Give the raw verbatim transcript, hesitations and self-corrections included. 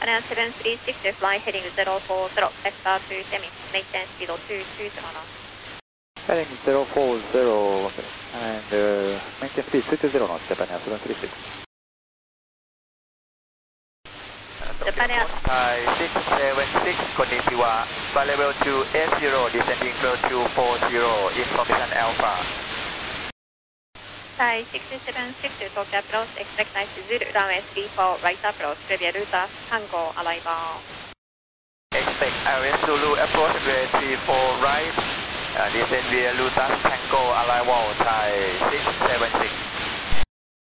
Japan seven three six, fly heading zero four zero, vector to semi, maintain speed two two zero knots. Heading zero four zero and uh, maintain speed two two zero knots, Japan seven three six. Japan Thai six seven six, Konnichiwa, fly level two eight zero, descending flow two four zero, information Alpha. Thai six seven six, Tokyo approach, expect nice Zulu, runway three four, right approach, Previa Ruta, Tango, arrival. Expect Aries Zulu, approach runway three four right, uh, descend via Lutas Tango, arrival, Thai six seven six.